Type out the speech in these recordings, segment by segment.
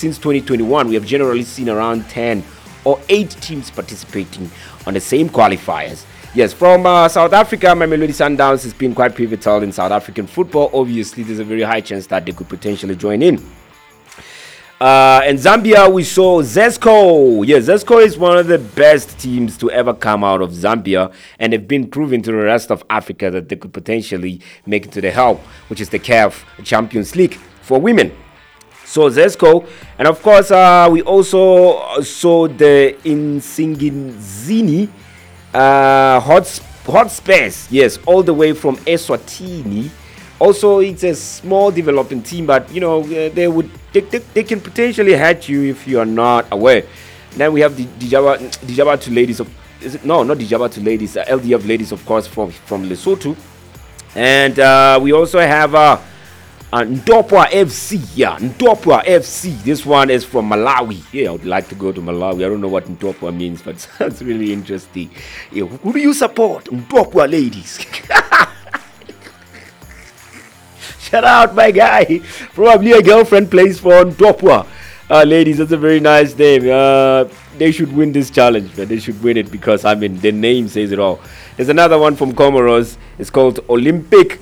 since 2021, we have generally seen around 10 or 8 teams participating on the same qualifiers. Yes, from South Africa, Mamelodi Sundowns has been quite pivotal in South African football. Obviously, there's a very high chance that they could potentially join in. In Zambia, we saw Zesco. Yes, Zesco is one of the best teams to ever come out of Zambia, and they've been proving to the rest of Africa that they could potentially make it to the HEL, which is the CAF Champions League for women. So Zesco, and of course, we also saw the Insinginzini hot space, yes, all the way from Eswatini. Also, it's a small developing team, but they can potentially hurt you if you are not aware. Then we have the Dijaba to ladies of not Dijaba to ladies, LDF ladies, of course, from Lesotho, and we also have Ndopwa FC. Yeah, Ndopwa FC. This one is from Malawi. Yeah, I would like to go to Malawi. I don't know what Ndopwa means, but it sounds really interesting. Yeah, who do you support? Ndopwa ladies. Shout out, my guy. Probably a girlfriend plays for Ndopwa. Ladies, that's a very nice name. They should win this challenge, man. They should win it because, the name says it all. There's another one from Comoros. It's called Olympic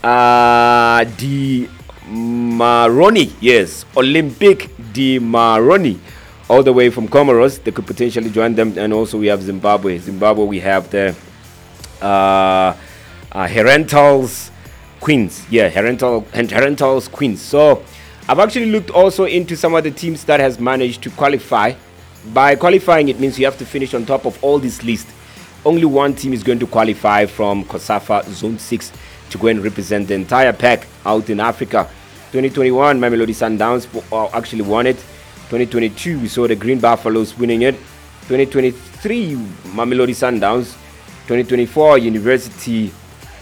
di Maroni. Yes, Olympic di Maroni, all the way from Comoros. They could potentially join them. And also we have Zimbabwe. We have the Herentals Queens. Yeah, Herentals Queens. So I've actually looked also into some of the teams that has managed to qualify. By qualifying, it means you have to finish on top of all this list. Only one team is going to qualify from COSAFA Zone 6 to go and represent the entire pack out in Africa. 2021, Mamelodi Sundowns actually won it. 2022, we saw the Green Buffaloes winning it. 2023, Mamelodi Sundowns. 2024, University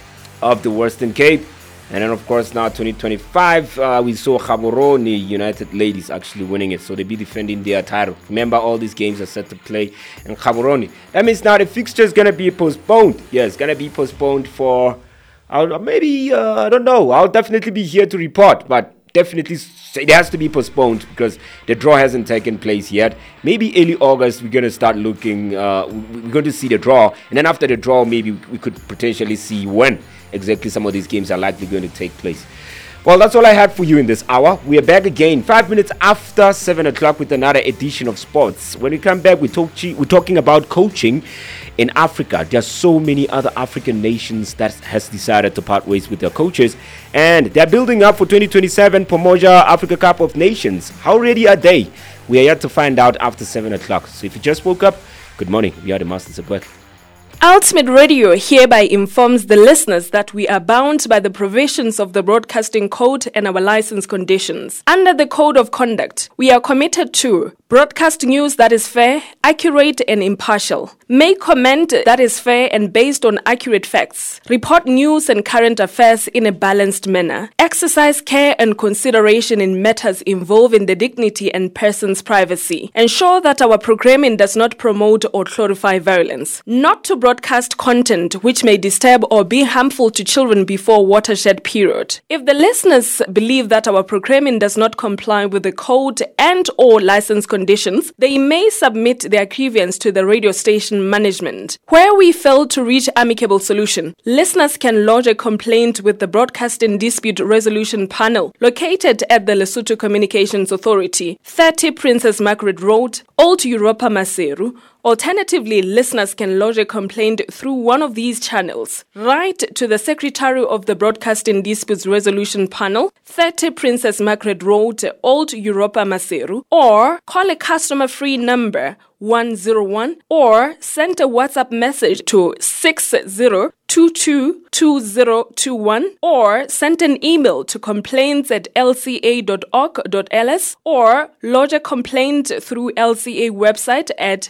of the Western Cape. And then, of course, now 2025, we saw Gaborone United Ladies actually winning it. So they'll be defending their title. Remember, all these games are set to play in Gaborone. That means now the fixture is going to be postponed. Yeah, it's going to be postponed for... I don't know. I'll definitely be here to report, but definitely it has to be postponed because the draw hasn't taken place yet. Maybe early August, we're going to start looking, we're going to see the draw. And then after the draw, maybe we could potentially see when exactly some of these games are likely going to take place. Well, that's all I had for you in this hour. We are back again 5 minutes after 7 o'clock with another edition of Sports. When we come back, we're talking about coaching in Africa. There are so many other African nations that has decided to part ways with their coaches, and they're building up for 2027 Pomoja Africa Cup of Nations. How ready are they? We are yet to find out after 7 o'clock. So if you just woke up, good morning. We are the Masters at Work. Ultimate Radio hereby informs the listeners that we are bound by the provisions of the Broadcasting Code and our license conditions. Under the Code of Conduct, we are committed to broadcast news that is fair, accurate, and impartial. Make comment that is fair and based on accurate facts. Report news and current affairs in a balanced manner. Exercise care and consideration in matters involving the dignity and person's privacy. Ensure that our programming does not promote or glorify violence. Not to broadcast content which may disturb or be harmful to children before watershed period. If the listeners believe that our programming does not comply with the code and or license conditions, they may submit their grievance to the radio station management. Where we fail to reach amicable solution, listeners can lodge a complaint with the Broadcasting Dispute Resolution Panel located at the Lesotho Communications Authority, 30 Princess Margaret Road, Old Europa Maseru. Alternatively, listeners can lodge a complaint through one of these channels. Write to the Secretary of the Broadcasting Disputes Resolution Panel, 30 Princess Margaret Road, Old Europa Maseru, or call a customer-free number 101 or send a WhatsApp message to 60222021 or send an email to complaints@lca.org.ls or lodge a complaint through LCA website at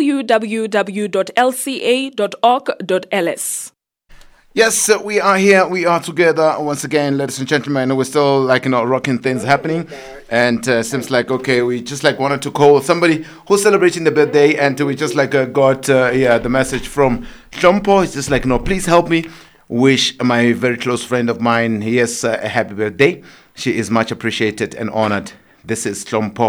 www.lca.org.ls. Yes, we are here. We are together once again, ladies and gentlemen. We're still rocking things happening, and seems like we just wanted to call somebody who's celebrating the birthday, and we just got the message from Jompo. It's just please help me wish my very close friend of mine a happy birthday. She is much appreciated and honored. This is Jompo.